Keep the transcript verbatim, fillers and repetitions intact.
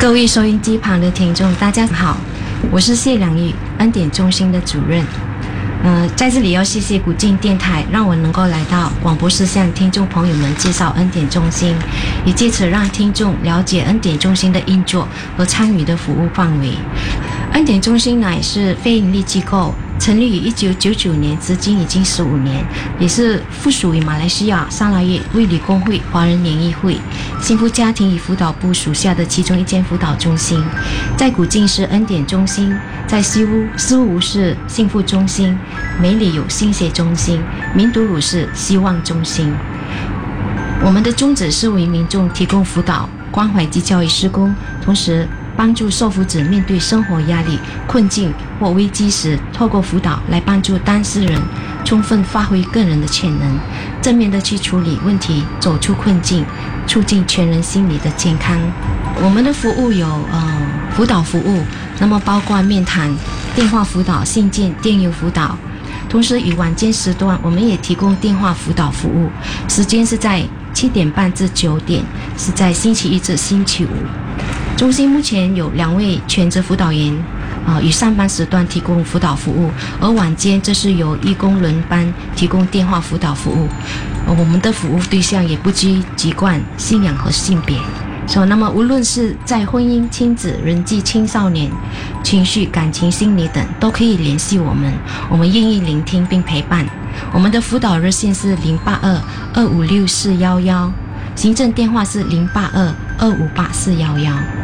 各位收音机旁的听众，大家好，我是谢良玉，恩典中心的主任。呃，在这里要谢谢古晋电台，让我能够来到广播室向听众朋友们介绍恩典中心，也借此让听众了解恩典中心的运作和参与的服务范围。恩典中心乃是非营利机构，成立于一九九九年，至今已经十五年，也是附属于马来西亚砂拉越卫理公会华人联谊会幸福家庭与辅导部属下的其中一间辅导中心。在古晋是恩典中心，在西屋斯屋是幸福中心，美里有新协中心，明都鲁是希望中心。我们的宗旨是为民众提供辅导、关怀及教育施工，同时帮助受辅者面对生活压力、困境或危机时，透过辅导来帮助当事人充分发挥个人的潜能，正面的去处理问题，走出困境，促进全人心理的健康。我们的服务有呃辅导服务，那么包括面谈、电话辅导、信件、电邮辅导，同时与晚间时段我们也提供电话辅导服务，时间是在七点半至九点，是在星期一至星期五。中心目前有两位全职辅导员，呃，与上班时段提供辅导服务，而晚间这是由义工轮班提供电话辅导服务。呃、我们的服务对象也不拘籍贯、信仰和性别。所以，那么无论是在婚姻、亲子、人际、青少年、情绪、感情、心理等，都可以联系我们，我们愿意聆听并陪伴。我们的辅导热线是零八二二五六四幺幺，行政电话是零八二二五八四幺幺。